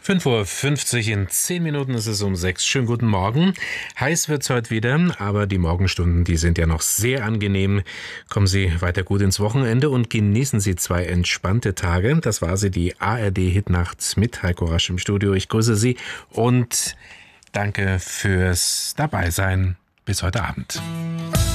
5:50 Uhr, in 10 Minuten ist es um 6. Schönen guten Morgen. Heiß wird's heute wieder, aber die Morgenstunden, die sind ja noch sehr angenehm. Kommen Sie weiter gut ins Wochenende und genießen Sie 2 entspannte Tage. Das war sie, die ARD-Hitnacht mit Heiko Rasch im Studio. Ich grüße Sie und danke fürs Dabeisein. Bis heute Abend.